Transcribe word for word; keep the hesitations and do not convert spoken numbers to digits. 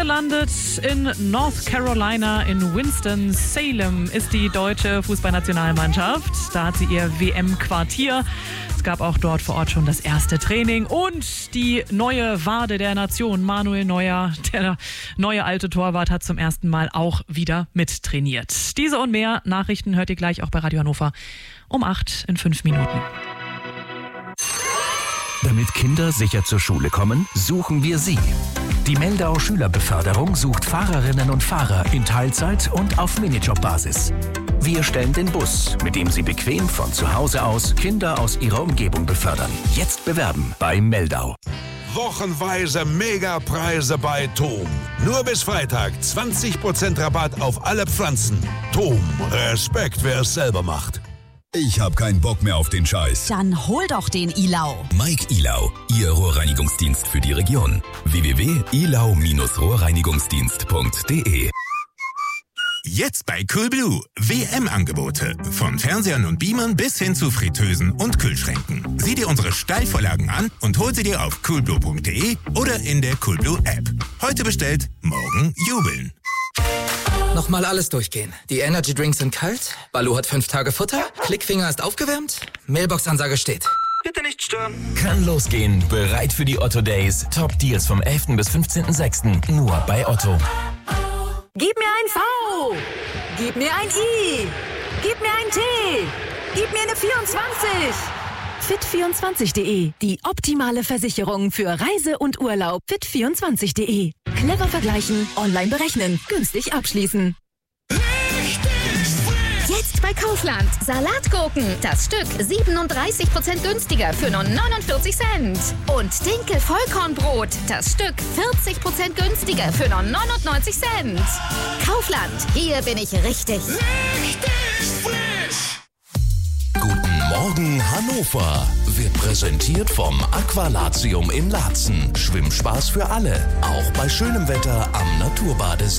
gelandet in North Carolina. In Winston-Salem ist die deutsche Fußballnationalmannschaft. Da hat sie ihr W M-Quartier. Es gab auch dort vor Ort schon das erste Training. Und die neue Wade der Nation, Manuel Neuer, der neue alte Torwart, hat zum ersten Mal auch wieder mittrainiert. Diese und mehr Nachrichten hört ihr gleich auch bei Radio Hannover um acht in fünf Minuten. Damit Kinder sicher zur Schule kommen, suchen wir sie. Die Meldau Schülerbeförderung sucht Fahrerinnen und Fahrer in Teilzeit und auf Minijobbasis. Wir stellen den Bus, mit dem Sie bequem von zu Hause aus Kinder aus Ihrer Umgebung befördern. Jetzt bewerben bei Meldau. Wochenweise Megapreise bei Tom. Nur bis Freitag zwanzig Prozent Rabatt auf alle Pflanzen. Tom, Respekt, wer es selber macht. Ich hab keinen Bock mehr auf den Scheiß. Dann hol doch den Ilau. Mike Ilau, Ihr Rohrreinigungsdienst für die Region. w w w punkt ilau Bindestrich rohrreinigungsdienst punkt de. Jetzt bei Coolblue. W M-Angebote. Von Fernsehern und Beamern bis hin zu Fritteusen und Kühlschränken. Sieh dir unsere Steilvorlagen an und hol sie dir auf coolblue punkt de oder in der Coolblue-App. Heute bestellt, morgen jubeln. Nochmal alles durchgehen. Die Energy Drinks sind kalt, Baloo hat fünf Tage Futter, Klickfinger ist aufgewärmt, Mailbox-Ansage steht. Bitte nicht stören. Kann losgehen. Bereit für die Otto Days. Top Deals vom elften bis fünfzehnten sechsten Nur bei Otto. Gib mir ein V. Gib mir ein I. Gib mir ein T. Gib mir eine vierundzwanzig. fit vierundzwanzig punkt de. Die optimale Versicherung für Reise und Urlaub. fit vierundzwanzig punkt de. Clever vergleichen, online berechnen, günstig abschließen. Jetzt bei Kaufland. Salatgurken. Das Stück siebenunddreißig Prozent günstiger für nur neunundvierzig Cent. Und Dinkel Vollkornbrot. Das Stück vierzig Prozent günstiger für nur neunundneunzig Cent. Kaufland. Hier bin ich richtig. Richtig frisch. Guten Morgen Hannover wird präsentiert vom Aqualatium in Laatzen. Schwimmspaß für alle, auch bei schönem Wetter am Naturbadesee.